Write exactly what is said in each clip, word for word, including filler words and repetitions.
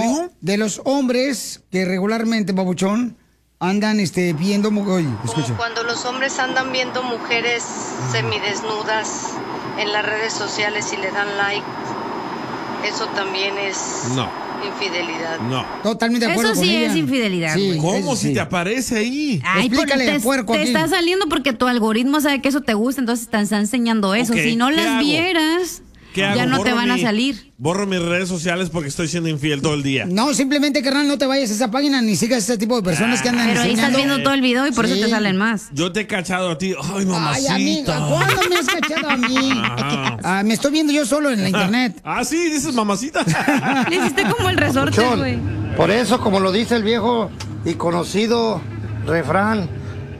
dijo? De los hombres que regularmente, babuchón, andan este, viendo... Oye, escucha. Como cuando los hombres andan viendo mujeres semidesnudas en las redes sociales y le dan like. Eso también es No. infidelidad. No. Totalmente de acuerdo Eso con sí ella. es infidelidad, Sí, güey. ¿Cómo? eso Si sí. te aparece ahí. Ay, Explícale porque al te, puerco te aquí. está saliendo porque tu algoritmo sabe que eso te gusta, entonces te está enseñando eso. Ok, Si no ¿qué las hago? vieras, ¿Qué hago? ya no te Borro van a mi- salir. Borro mis redes sociales porque estoy siendo infiel todo el día. No, simplemente, carnal, no te vayas a esa página ni sigas ese tipo de personas que andan Pero ahí estás enseñando. viendo todo el video y por Sí. eso te salen más. Yo te he cachado a ti. Ay, Ay, mamacita. amiga, ¿cuándo me has cachado a mí? Ajá. Ah, me estoy viendo yo solo en la internet. Ah, sí, dices mamacita. Le hiciste como el resorte, Papuchón, güey. por eso, como lo dice el viejo y conocido refrán,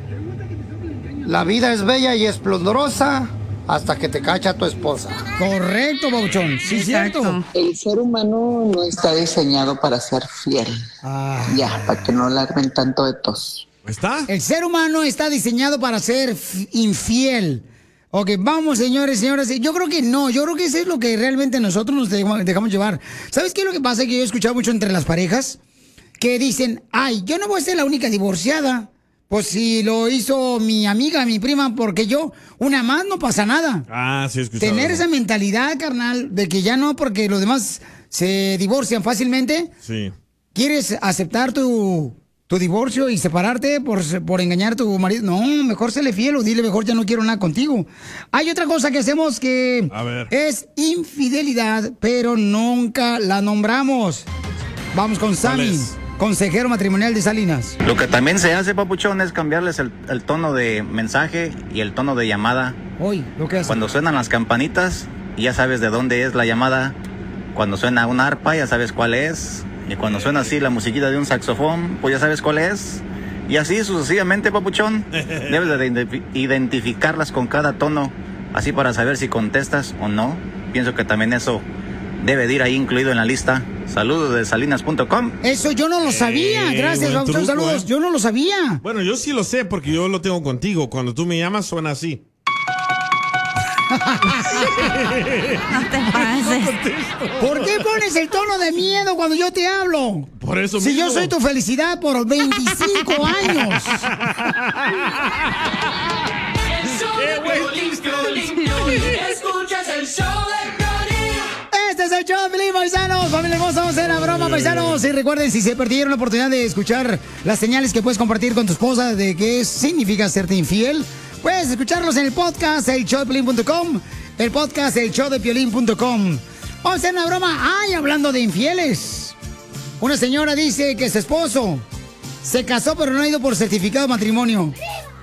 la vida es bella y esplendorosa hasta que te cacha tu esposa. Correcto, babuchón. Sí, Exacto. cierto. El ser humano no está diseñado para ser fiel. Ah. Ya, para que no larguen tanto de tos. ¿Está? El ser humano está diseñado para ser f- infiel. Ok, vamos, señores, señoras. Yo creo que no. Yo creo que eso es lo que realmente nosotros nos dejamos, dejamos llevar. ¿Sabes qué es lo que pasa? Que yo he escuchado mucho entre las parejas que dicen, ay, yo no voy a ser la única divorciada. Pues si lo hizo mi amiga, mi prima, porque yo, una más no pasa nada. Ah, sí, he escuchado. Tener eso. esa mentalidad, carnal, de que ya no, porque los demás se divorcian fácilmente. Sí. ¿Quieres aceptar tu, tu divorcio y separarte por, por engañar a tu marido? No, mejor séle fiel o dile mejor ya no quiero nada contigo. Hay otra cosa que hacemos que A ver. es infidelidad, pero nunca la nombramos. Vamos con Sammy, es? consejero matrimonial de Salinas. Lo que también se hace, papuchón, es cambiarles el, el tono de mensaje y el tono de llamada. Hoy, lo que hace. Cuando suenan las campanitas, ya sabes de dónde es la llamada. Cuando suena una arpa, ya sabes cuál es. Y cuando suena así la musiquita de un saxofón, pues ya sabes cuál es. Y así sucesivamente, papuchón. Debes de ident- identificarlas con cada tono, así para saber si contestas o no. Pienso que también eso debe de ir ahí incluido en la lista. Saludos de salinas punto com. Eso yo no lo sabía. Eh, Gracias, buen Babuchón, truco, saludos. eh. Yo no lo sabía. Bueno, yo sí lo sé porque yo lo tengo contigo. Cuando tú me llamas suena así. No te pases. ¿Por qué pones el tono de miedo cuando yo te hablo? Por eso Si mismo. yo soy tu felicidad por veinticinco años. ¡Qué buen chiste! Escuchas el show de Piolín. Este es el show de Piolín, paisanos. Familia hermosa, vamos a hacer la broma, paisanos. Y recuerden, si se perdieron la oportunidad de escuchar las señales que puedes compartir con tu esposa de qué significa serte infiel, puedes escucharlos en el podcast, el show de piolín punto com, el podcast, el show de piolín punto com. Vamos a hacer una broma. Ay, hablando de infieles. Una señora dice que su esposo se casó pero no ha ido por certificado de matrimonio.